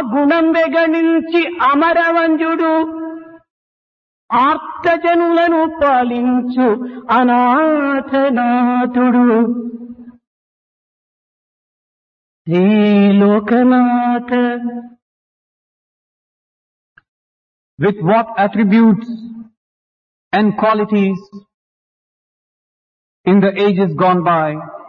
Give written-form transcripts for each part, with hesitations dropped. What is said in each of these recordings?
గుణం వెగణించి అమరవంజుడు ఆర్తజనులను పాలించు అనాథనాథుడు Shri Lokanatha. With what attributes and qualities in the ages gone by,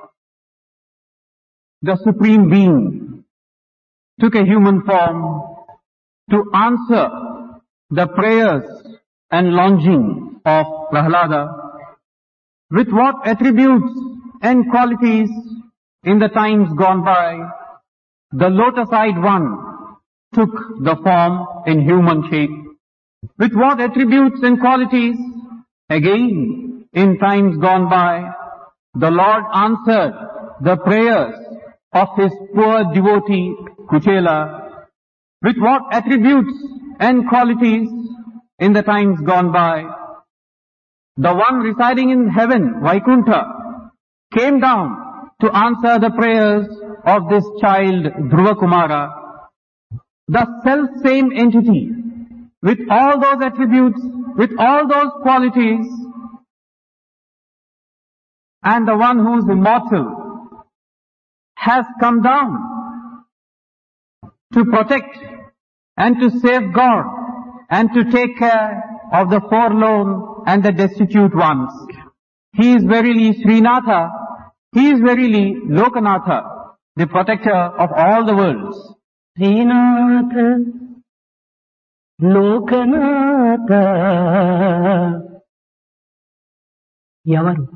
the Supreme Being took a human form to answer the prayers and longing of Prahlada. With what attributes and qualities in the times gone by, the lotus-eyed one took the form in human shape. With what attributes and qualities, again, in times gone by, the Lord answered the prayers of his poor devotee Kuchela. With what attributes and qualities in the times gone by, the one residing in heaven, Vaikuntha, came down to answer the prayers of this child Dhruva Kumara. The self-same entity, with all those attributes, with all those qualities, and the one who is immortal, has come down to protect and to safeguard and to take care of the forlorn and the destitute ones. He is verily Srinatha, he is verily Lokanatha, the protector of all the worlds. Srinatha Lokanatha ఎవరు?